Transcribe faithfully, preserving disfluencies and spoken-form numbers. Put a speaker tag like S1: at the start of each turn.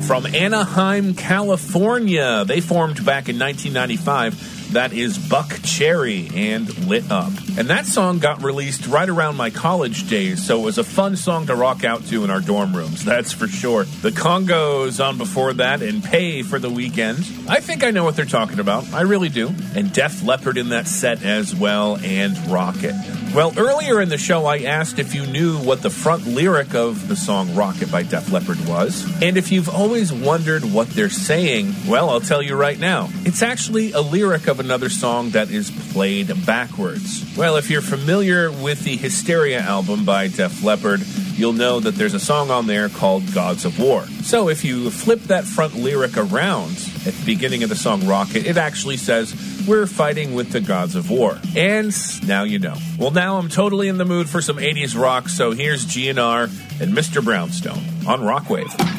S1: from Anaheim, California. They formed back in nineteen ninety-five. That is Buck Cherry and Lit Up. And that song got released right around my college days, so it was a fun song to rock out to in our dorm rooms, that's for sure. The Congos on before that and Pay for the Weekend. I think I know what they're talking about. I really do. And Def Leppard in that set as well, and Rocket. Well, earlier in the show, I asked if you knew what the front lyric of the song Rocket by Def Leppard was. And if you've always wondered what they're saying, well, I'll tell you right now. It's actually a lyric of another song that is played backwards. Well, if you're familiar with the Hysteria album by Def Leppard, you'll know that there's a song on there called Gods of War. So if you flip that front lyric around at the beginning of the song Rocket, it actually says, "We're fighting with the gods of war." And now you know. Well, now I'm totally in the mood for some eighties rock, so here's G N R and Mister Brownstone on Rockwave.